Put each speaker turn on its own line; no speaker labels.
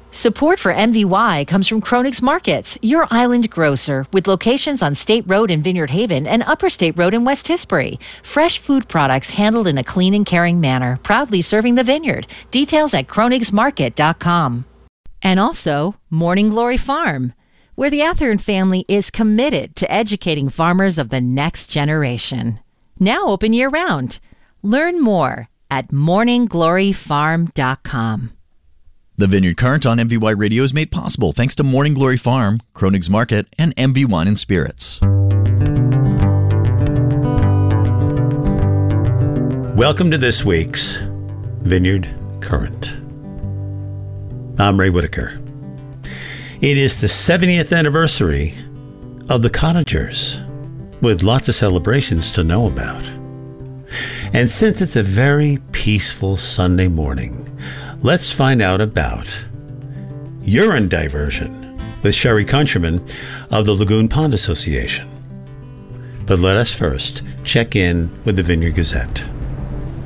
Support for MVY comes from Chronix Markets, your island grocer, with locations on State Road in Vineyard Haven and Upper State Road in West Tisbury. Fresh food products handled in a clean and caring manner, proudly serving the vineyard. Details at ChronixMarket.com. And also, Morning Glory Farm, where the Athearn family is committed to educating farmers of the next generation. Now open year-round. Learn more at morninggloryfarm.com.
The Vineyard Current on MVY Radio is made possible thanks to Morning Glory Farm, Chronix Market, and MV Wine and Spirits.
Welcome to this week's Vineyard Current. I'm Ray Whitaker. It is the 70th anniversary of the Cottagers, with lots of celebrations to know about. And since it's a very peaceful Sunday morning, let's find out about urine diversion with Sherry Countryman of the Lagoon Pond Association. But let us first check in with the Vineyard Gazette.